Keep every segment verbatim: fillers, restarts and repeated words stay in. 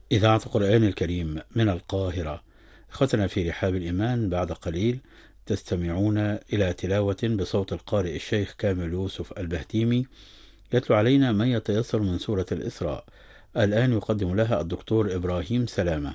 إذاعة القرآن الكريم من القاهرة. إخوتنا في رحاب الإيمان، بعد قليل تستمعون إلى تلاوة بصوت القارئ الشيخ كامل يوسف البهتيمي يتلو علينا ما يتيسر من سورة الإسراء. الآن يقدم لها الدكتور إبراهيم سلامة.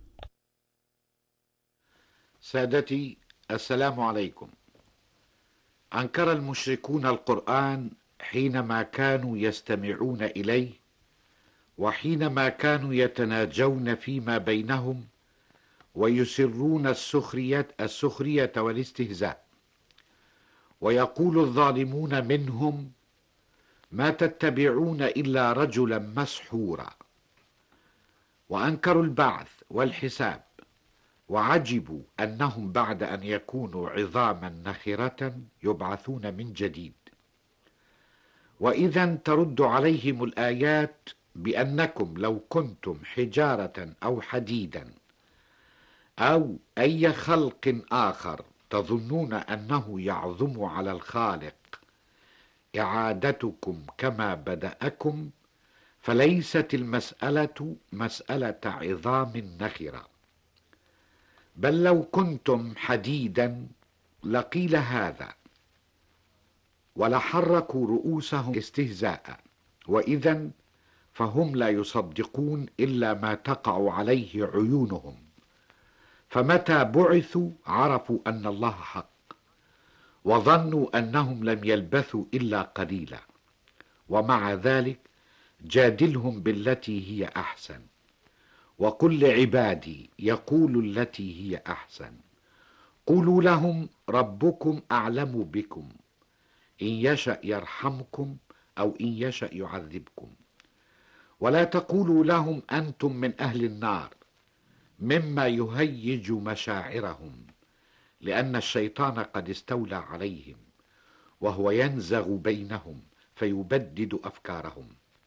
سادتي، السلام عليكم. أنكر المشركون القرآن حينما كانوا يستمعون إليه، وحينما كانوا يتناجون فيما بينهم ويسرون السخرية, السخرية والاستهزاء. ويقول الظالمون منهم: ما تتبعون إلا رجلا مسحورا. وأنكروا البعث والحساب، وعجبوا أنهم بعد أن يكونوا عظاما نخرة يبعثون من جديد. وإذا ترد عليهم الآيات بأنكم لو كنتم حجارة أو حديدا أو أي خلق آخر تظنون أنه يعظم على الخالق إعادتكم كما بدأكم، فليست المسألة مسألة عظام نخرة، بل لو كنتم حديدا لقيل هذا، ولحركوا رؤوسهم استهزاء. وإذا فهم لا يصدقون إلا ما تقع عليه عيونهم، فمتى بعثوا عرفوا أن الله حق، وظنوا أنهم لم يلبثوا إلا قليلا. ومع ذلك جادلهم بالتي هي أحسن، وقل لعبادي يقولوا التي هي أحسن. قولوا لهم ربكم أعلم بكم، إن يشأ يرحمكم أو إن يشأ يعذبكم. ولا تقولوا لهم أنتم من أهل النار، مما يهيج مشاعرهم، لأن الشيطان قد استولى عليهم، وهو ينزغ بينهم فيبدد أفكارهم.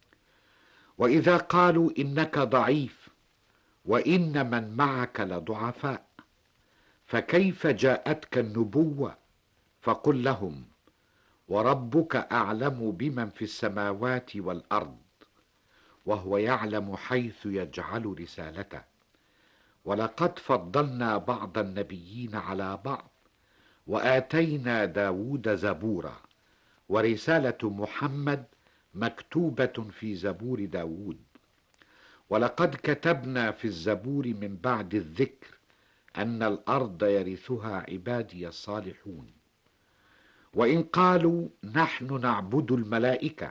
وإذا قالوا إنك ضعيف وإن من معك لضعفاء، فكيف جاءتك النبوة؟ فقل لهم وربك أعلم بمن في السماوات والأرض، وهو يعلم حيث يجعل رسالته. ولقد فضلنا بعض النبيين على بعض، وآتينا داود زبورا. ورسالة محمد مكتوبة في زبور داود. ولقد كتبنا في الزبور من بعد الذكر أن الأرض يرثها عبادي الصالحون. وإن قالوا نحن نعبد الملائكة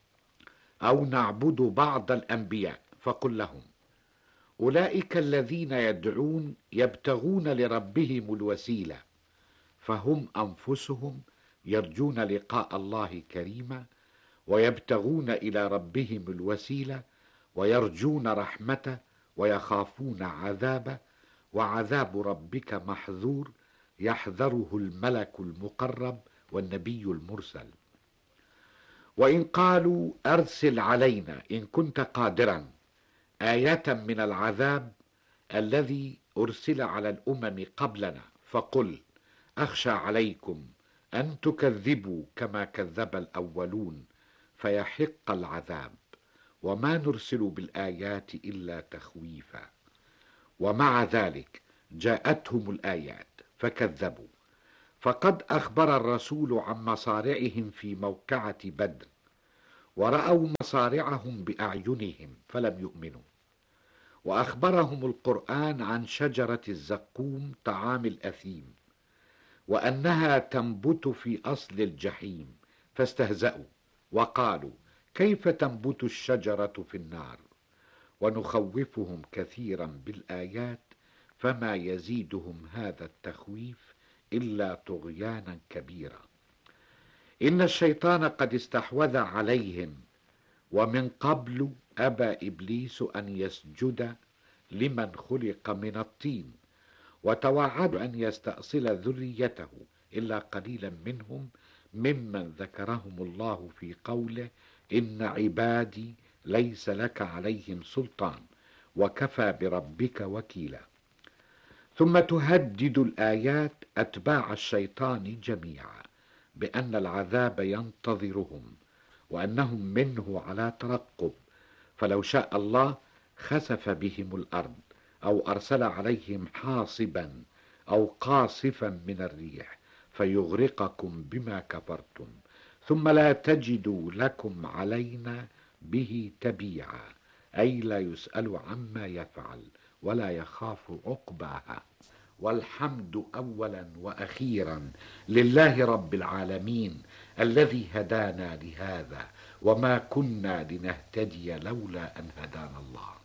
أو نعبد بعض الأنبياء، فقل لهم أولئك الذين يدعون يبتغون لربهم الوسيلة، فهم أنفسهم يرجون لقاء الله كريما، ويبتغون إلى ربهم الوسيلة، ويرجون رحمته، ويخافون عذابه. وعذاب ربك محذور، يحذره الملك المقرب والنبي المرسل. وإن قالوا أرسل علينا إن كنت قادرا آية من العذاب الذي أرسل على الأمم قبلنا، فقل أخشى عليكم أن تكذبوا كما كذب الأولون فيحق العذاب، وما نرسل بالآيات إلا تخويفا. ومع ذلك جاءتهم الآيات فكذبوا. فقد أخبر الرسول عن مصارعهم في موقعة بدر، ورأوا مصارعهم بأعينهم فلم يؤمنوا. وأخبرهم القرآن عن شجرة الزقوم طعام الأثيم، وأنها تنبت في أصل الجحيم، فاستهزأوا وقالوا كيف تنبت الشجرة في النار. ونخوفهم كثيرا بالآيات، فما يزيدهم هذا التخويف إلا طغيانا كبيرا. إن الشيطان قد استحوذ عليهم، ومن قبل أبى إبليس أن يسجد لمن خلق من الطين، وتوعد أن يستأصل ذريته إلا قليلا منهم، ممن ذكرهم الله في قوله إن عبادي ليس لك عليهم سلطان وكفى بربك وكيلا. ثم تهدد الآيات أتباع الشيطان جميعا بأن العذاب ينتظرهم، وأنهم منه على ترقب، فلو شاء الله خسف بهم الأرض أو أرسل عليهم حاصبا أو قاصفا من الريح فيغرقكم بما كفرتم ثم لا تجدوا لكم علينا به تبيعا، أي لا يسأل عما يفعل ولا يخاف عقباها. والحمد أولا وأخيرا لله رب العالمين الذي هدانا لهذا وما كنا لنهتدي لولا أن هدانا الله.